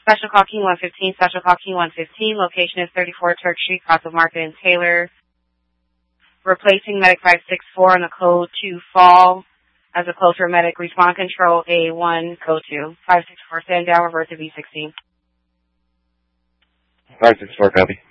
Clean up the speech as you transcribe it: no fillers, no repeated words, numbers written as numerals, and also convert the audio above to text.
Special Call King 115, Special Call King 115. Location is 34 Turk Street, cross of Market and Taylor. Replacing Medic 564 on the code 2 fall as a code for Medic. Respawn control A1, code 2. 564, stand down, revert to V16. 564, copy.